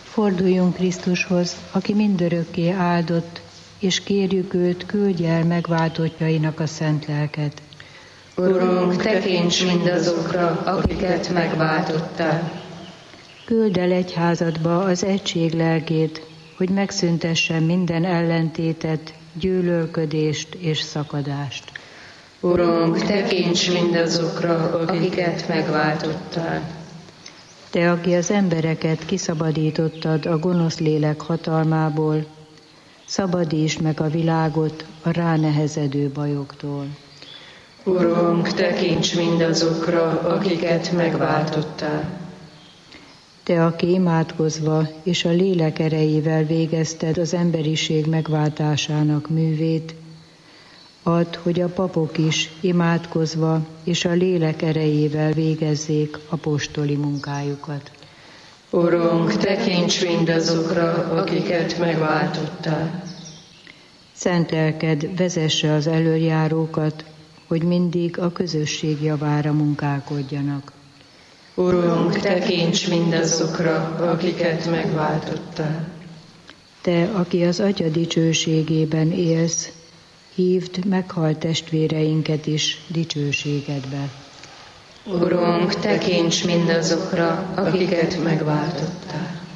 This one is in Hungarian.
Forduljunk Krisztushoz, aki mindörökké áldott, és kérjük őt, küldje el megváltottjainak a szent lelket. Urunk, tekints mindazokra, akiket megváltottál. Küld el egyházadba az egység lelkét, hogy megszüntessen minden ellentétet, gyűlölködést és szakadást. Urunk, tekints mindazokra, akiket megváltottál. Te, aki az embereket kiszabadítottad a gonosz lélek hatalmából, szabadítsd meg a világot a ránehezedő bajoktól. Urunk, tekints mindazokra, akiket megváltottál. Te, aki imádkozva és a lélek erejével végezted az emberiség megváltásának művét, add, hogy a papok is imádkozva és a lélek erejével végezzék apostoli munkájukat. Urunk, tekints mindazokra, akiket megváltottál. Szent lelked vezesse az elöljárókat, hogy mindig a közösség javára munkálkodjanak. Urunk, tekints mindazokra, akiket megváltottál. Te, aki az Atya dicsőségében élsz, hívd meghalt testvéreinket is dicsőségedbe. Urunk, tekints mindazokra, akiket megváltottál.